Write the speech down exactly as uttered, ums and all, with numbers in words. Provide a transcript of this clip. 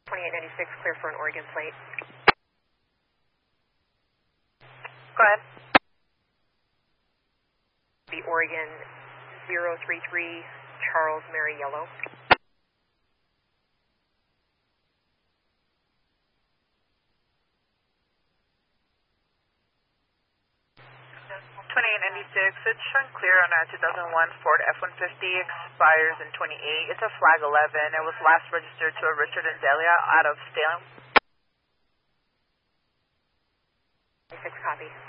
twenty-eight ninety-six, clear for an Oregon plate. Go ahead. The Oregon zero three three, Charles Mary Yellow. twenty-eight ninety-six, it's showing clear on our two thousand one Ford F one fifty, expires in twenty-eight. It's a flag eleven. It was last registered to a Richard and Delia out of Salem. six copy.